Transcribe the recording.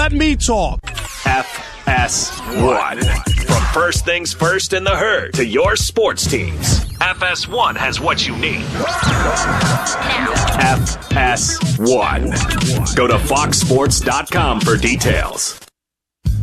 Let me talk. FS1. From first things first in the herd to your sports teams, FS1 has what you need. FS1. Go to foxsports.com for details.